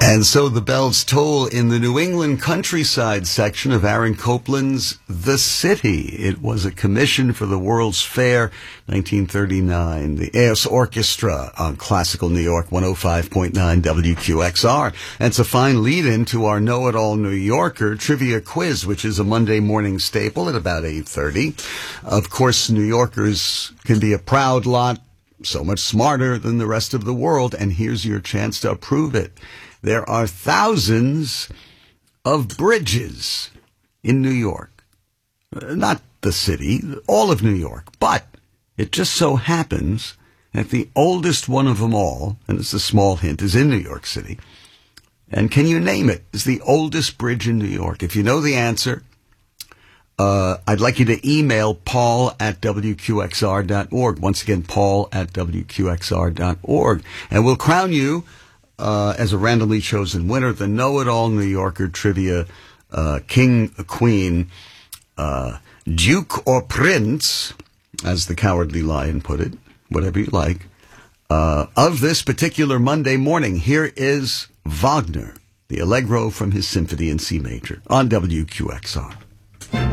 And so the bells toll in the New England countryside section of Aaron Copland's The City. It was a commission for the World's Fair, 1939. The Eos Orchestra on Classical New York 105.9 WQXR. And it's a fine lead-in to our Know-It-All New Yorker trivia quiz, which is a Monday morning staple at about 8:30. Of course, New Yorkers can be a proud lot, so much smarter than the rest of the world, and here's your chance to prove it. There are thousands of bridges in New York. Not the city, all of New York. But it just so happens that the oldest one of them all, and it's a small hint, is in New York City. And can you name it? It's the oldest bridge in New York. If you know the answer, I'd like you to email paul@wqxr.org. Once again, paul@wqxr.org. And we'll crown you as a randomly chosen winner, the Know-It-All New Yorker Trivia King, Queen, Duke or Prince, as the Cowardly Lion put it, whatever you like, of this particular Monday morning. Here is Wagner, the Allegro from his Symphony in C Major, on WQXR.